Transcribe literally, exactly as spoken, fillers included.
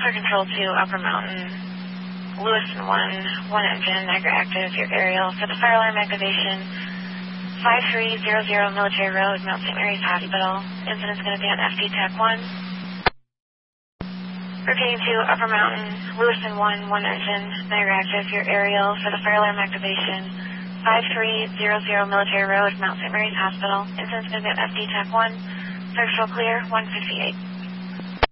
for control to Upper Mountain, Lewiston one, one engine, Niagara active, your aerial for the fire alarm activation, five three zero zero Military Road, Mount Saint Mary's Hospital. Incident's going to be on F D TAC one. Repeating to Upper Mountain, Lewiston one, one engine, Niagara active, your aerial for the fire alarm activation, five three zero zero Military Road, Mount Saint Mary's Hospital. Incident's going to be on F D TAC one. Search will clear, one fifty-eight.